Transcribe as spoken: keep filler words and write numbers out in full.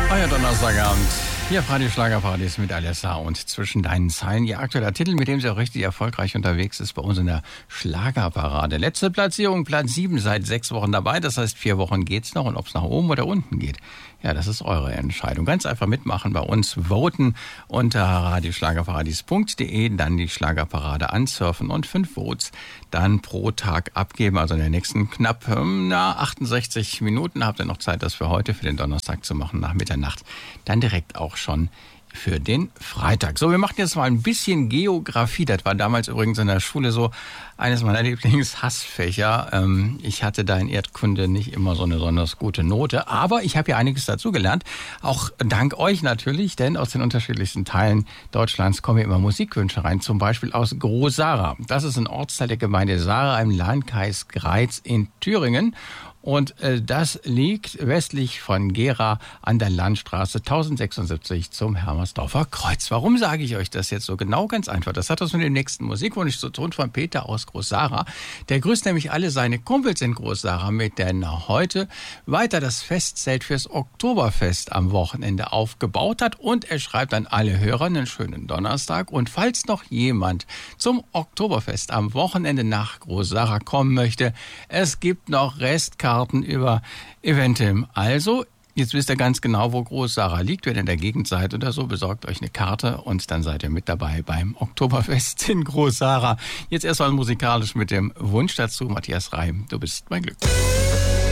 Euer Donnerstagabend. Hier auf Radio Schlagerparadies mit Alessa und zwischen deinen Zeilen. Ihr aktueller Titel, mit dem sie auch richtig erfolgreich unterwegs ist bei uns in der Schlagerparade. Letzte Platzierung, Platz sieben, seit sechs Wochen dabei. Das heißt, vier Wochen geht's noch und ob es nach oben oder unten geht. Ja, das ist eure Entscheidung. Ganz einfach mitmachen bei uns, voten unter radioschlagerparadies punkt de, dann die Schlagerparade ansurfen und fünf Votes dann pro Tag abgeben. Also in den nächsten knapp na, achtundsechzig Minuten habt ihr noch Zeit, das für heute, für den Donnerstag zu machen, nach Mitternacht. Dann direkt auch schon für den Freitag. So, wir machen jetzt mal ein bisschen Geografie. Das war damals übrigens in der Schule so eines meiner Lieblingshassfächer. Ähm, ich hatte da in Erdkunde nicht immer so eine besonders gute Note, aber ich habe ja einiges dazugelernt. Auch dank euch natürlich, denn aus den unterschiedlichsten Teilen Deutschlands kommen ja immer Musikwünsche rein. Zum Beispiel aus Groß-Sara. Das ist ein Ortsteil der Gemeinde Sara im Landkreis Greiz in Thüringen. Und äh, das liegt westlich von Gera an der Landstraße tausendsechsundsiebzig zum Hermersdorfer Kreuz. Warum sage ich euch das jetzt so genau? Ganz einfach. Das hat was mit dem nächsten Musikwunsch zu tun von Peter aus Groß-Sara. Der grüßt nämlich alle seine Kumpels in Groß-Sara mit, denn heute weiter das Festzelt fürs Oktoberfest am Wochenende aufgebaut hat. Und er schreibt an alle Hörer einen schönen Donnerstag. Und falls noch jemand zum Oktoberfest am Wochenende nach Groß-Sara kommen möchte, es gibt noch Restkarten über Eventim. Also, jetzt wisst ihr ganz genau, wo Groß-Sara liegt. Wenn ihr in der Gegend seid oder so, besorgt euch eine Karte und dann seid ihr mit dabei beim Oktoberfest in Groß-Sara. Jetzt erstmal musikalisch mit dem Wunsch dazu. Matthias Reim, du bist mein Glück.